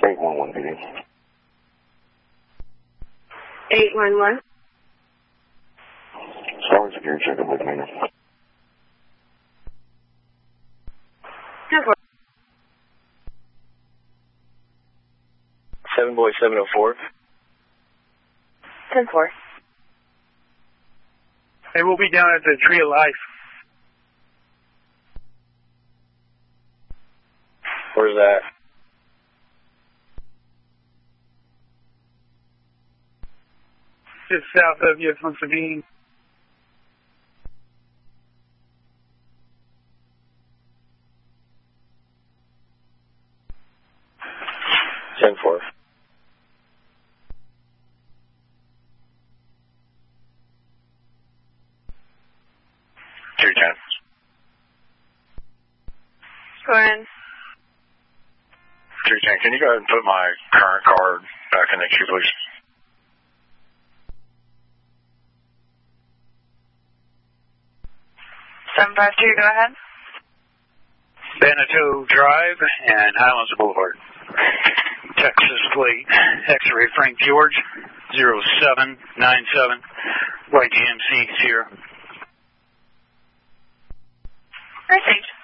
811, PD. 811. Sorry, security check with me. 10-4. 7 boy 704. 10-4. Hey, we'll be down at the Tree of Life. Where's that? Just south of you from Sabine. Ten four. Go ahead. 310, can you go ahead and put my current card back in the queue, please? Go ahead. Beneteau Drive and Highlands Boulevard. Texas plate, X-ray Frank George, 0797, White GMC Sierra. Perfect.